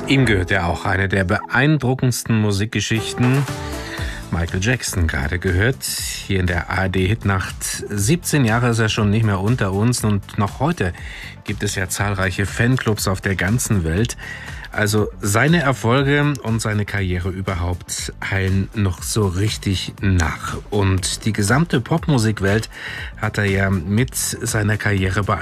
Ihm gehört ja auch eine der beeindruckendsten Musikgeschichten. Michael Jackson gerade gehört, hier in der ARD-Hitnacht. 17 Jahre ist er schon nicht mehr unter uns und noch heute gibt es ja zahlreiche Fanclubs auf der ganzen Welt. Also seine Erfolge und seine Karriere überhaupt hallen noch so richtig nach. Und die gesamte Popmusikwelt hat er ja mit seiner Karriere beeindruckt.